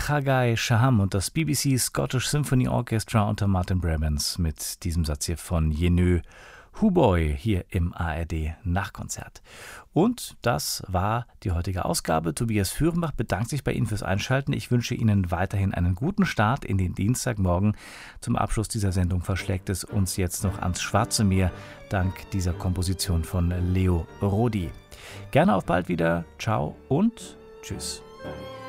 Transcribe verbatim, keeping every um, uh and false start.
Chagai Shaham und das B B C Scottish Symphony Orchestra unter Martin Brabants mit diesem Satz hier von Jenö Huboy hier im A R D Nachkonzert. Und das war die heutige Ausgabe. Tobias Führenbach bedankt sich bei Ihnen fürs Einschalten. Ich wünsche Ihnen weiterhin einen guten Start in den Dienstagmorgen. Zum Abschluss dieser Sendung verschlägt es uns jetzt noch ans Schwarze Meer, dank dieser Komposition von Leo Rodi. Gerne auf bald wieder. Ciao und tschüss.